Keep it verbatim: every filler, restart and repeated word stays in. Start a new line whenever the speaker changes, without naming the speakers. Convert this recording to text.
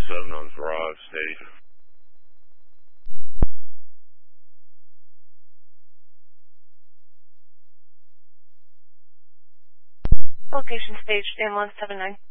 seven on Drive Stage.
Location stage, Dan one seven nine.